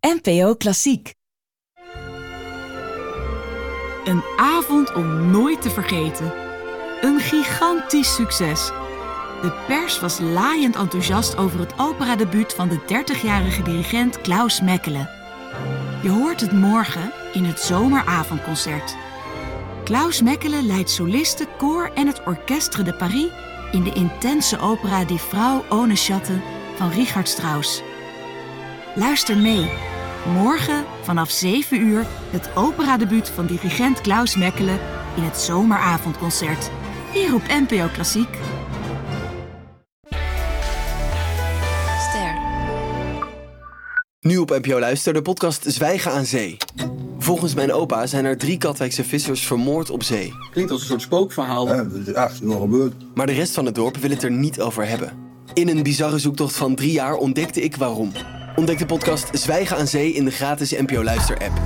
NPO Klassiek. Een avond om nooit te vergeten. Een gigantisch succes. De pers was laaiend enthousiast over het operadebuut van de 30-jarige dirigent Klaus Mekele. Je hoort het morgen in het zomeravondconcert. Klaus Mekele leidt solisten, koor en het Orchestre de Paris in de intense opera Die Frau ohne Schatten van Richard Strauss. Luister mee. Morgen vanaf 7 uur het operadebuut van dirigent Klaus Mekele in het zomeravondconcert. Hier op NPO Klassiek. Ster. Nu op NPO Luister, de podcast Zwijgen aan Zee. Volgens mijn opa zijn er 3 Katwijkse vissers vermoord op zee. Klinkt als een soort spookverhaal. Ja, dat is echt nog gebeurd. Maar de rest van het dorp wil het er niet over hebben. In een bizarre zoektocht van 3 jaar ontdekte ik waarom. Ontdek de podcast Zwijgen aan Zee in de gratis NPO Luister-app.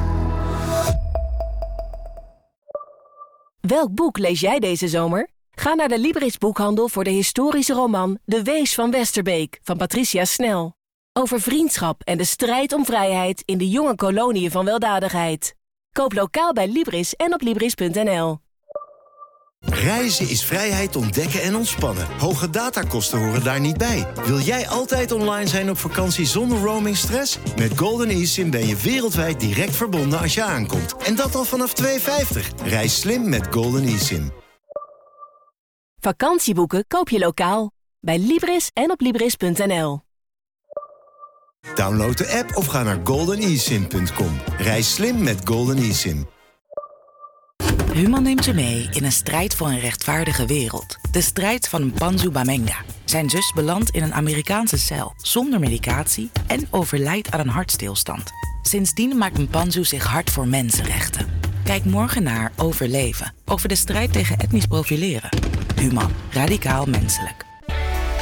Welk boek lees jij deze zomer? Ga naar de Libris boekhandel voor de historische roman De Wees van Westerbeek van Patricia Snel. Over vriendschap en de strijd om vrijheid in de jonge koloniën van weldadigheid. Koop lokaal bij Libris en op Libris.nl. Reizen is vrijheid ontdekken en ontspannen. Hoge datakosten horen daar niet bij. Wil jij altijd online zijn op vakantie zonder roamingstress? Met Golden eSIM ben je wereldwijd direct verbonden als je aankomt. En dat al vanaf €2,50. Reis slim met Golden eSIM. Vakantieboeken koop je lokaal. Bij Libris en op Libris.nl. Download de app of ga naar goldenesim.com. Reis slim met Golden eSIM. Human neemt je mee in een strijd voor een rechtvaardige wereld. De strijd van Mpanzu Bamenga. Zijn zus belandt in een Amerikaanse cel zonder medicatie en overlijdt aan een hartstilstand. Sindsdien maakt Mpanzu zich hard voor mensenrechten. Kijk morgen naar Overleven. Over de strijd tegen etnisch profileren. Human. Radicaal menselijk.